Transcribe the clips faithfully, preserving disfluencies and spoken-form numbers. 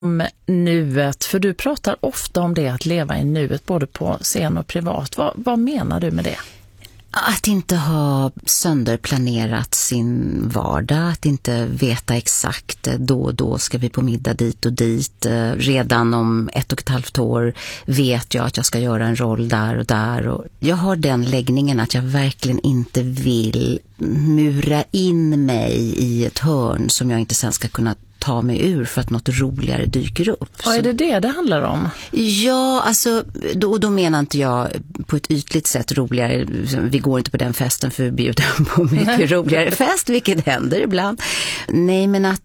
om nuet, för du pratar ofta om det, att leva i nuet både på scen och privat. Vad, vad menar du med det? Att inte ha sönderplanerat sin vardag, att inte veta exakt då och då ska vi på middag dit och dit. Redan om ett och ett halvt år vet jag att jag ska göra en roll där och där. Och jag har den läggningen att jag verkligen inte vill mura in mig i ett hörn som jag inte sen ska kunna ta mig ur för att något roligare dyker upp. Ja, är det det det handlar om? Ja, alltså då, då menar inte jag på ett ytligt sätt roligare. Vi går inte på den festen för vi bjuder på mycket roligare fest, vilket händer ibland. Nej, men att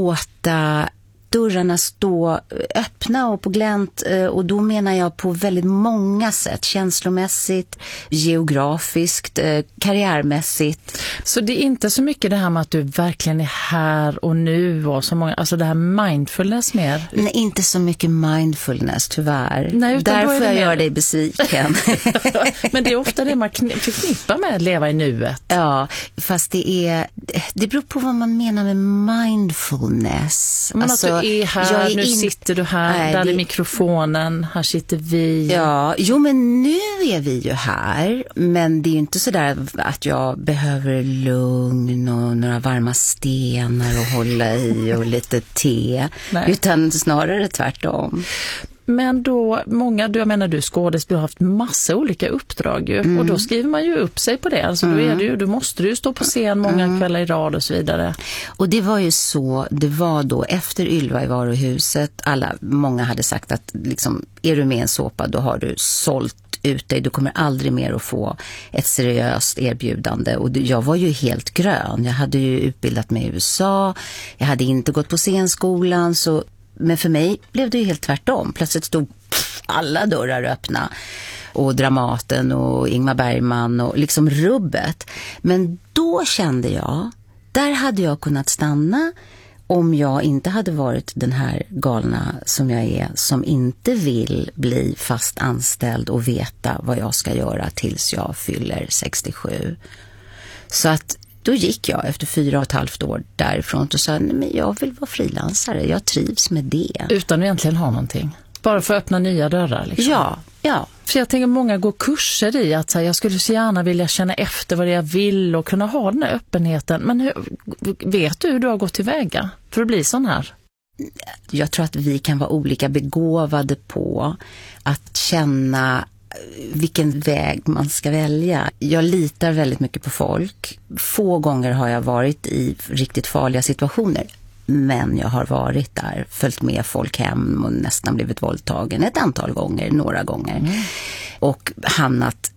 låta dörrarna stå öppna och på glänt, och då menar jag på väldigt många sätt, känslomässigt, geografiskt, karriärmässigt. Så det är inte så mycket det här med att du verkligen är här och nu och så många, alltså det här mindfulness mer? Nej, inte så mycket mindfulness tyvärr. Nej, där får jag mer... göra dig besviken. Men det är ofta det man förknippar med att leva i nuet. Ja, fast det är det beror på vad man menar med mindfulness. Men alltså, att du är här, är nu in... sitter du här, Nej, där det... är mikrofonen, här sitter vi. Ja, jo men nu är vi ju här, men det är ju inte så där att jag behöver lugn och några varma stenar att hålla i och lite te, Nej. Utan snarare tvärtom. Men då, många, jag menar du skådespelare har haft massa olika uppdrag ju, mm. och då skriver man ju upp sig på det. Alltså mm. då, är det ju, då måste du ju stå på scen många mm. kvällar i rad och så vidare. Och det var ju så, det var då efter Ylva i varuhuset, alla, många hade sagt att liksom, är du med i en såpa då har du sålt ut dig, du kommer aldrig mer att få ett seriöst erbjudande. Och jag var ju helt grön, jag hade ju utbildat mig i U S A, jag hade inte gått på scenskolan, så men för mig blev det ju helt tvärtom. Plötsligt stod pff, alla dörrar öppna. Och Dramaten och Ingmar Bergman och liksom rubbet. Men då kände jag, där hade jag kunnat stanna om jag inte hade varit den här galna som jag är, som inte vill bli fast anställd och veta vad jag ska göra tills jag fyller sextiosju. Så att då gick jag efter fyra och ett halvt år därifrån och sa, nej men jag vill vara frilansare, jag trivs med det. Utan att egentligen ha någonting? Bara för att öppna nya dörrar liksom? Ja, ja. För jag tänker många går kurser i att här, jag skulle så gärna vilja känna efter vad jag vill och kunna ha den här öppenheten. Men hur, vet du hur du har gått tillväga för att bli sån här? Jag tror att vi kan vara olika begåvade på att känna vilken väg man ska välja. Jag litar väldigt mycket på folk. Få gånger har jag varit i riktigt farliga situationer, men jag har varit där, följt med folk hem och nästan blivit våldtagen ett antal gånger, några gånger. Mm. Och hamnat